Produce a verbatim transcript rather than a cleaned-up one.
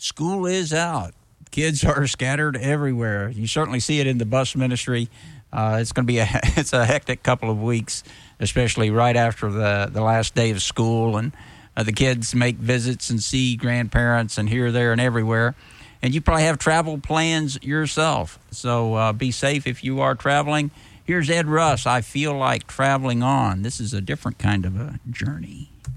school is out. Kids are scattered everywhere. You certainly see it in the bus ministry. Uh, it's going to be a it's a hectic couple of weeks, especially right after the, the last day of school. And uh, the kids make visits and see grandparents and here, there, and everywhere. And you probably have travel plans yourself. So uh, be safe if you are traveling. Here's Ed Russ. I feel like traveling on. This is a different kind of a journey.